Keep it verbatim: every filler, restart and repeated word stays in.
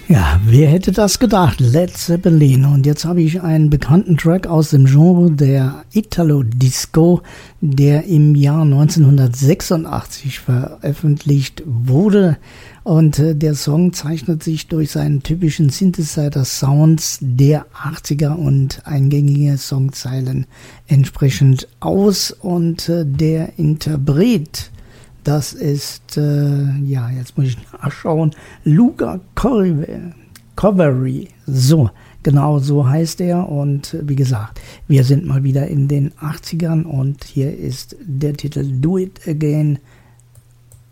Ja, wer hätte das gedacht? Led Zeppelin. Und jetzt habe ich einen bekannten Track aus dem Genre der Italo-Disco, der im Jahr neunzehnhundertsechsundachtzig veröffentlicht wurde. Und äh, der Song zeichnet sich durch seinen typischen Synthesizer-Sounds der achtziger und eingängige Songzeilen entsprechend aus. Und äh, der Interpret, das ist, äh, ja, jetzt muss ich nachschauen, Luca Covery. So, genau so heißt er. Und wie gesagt, wir sind mal wieder in den achtzigern und hier ist der Titel Do It Again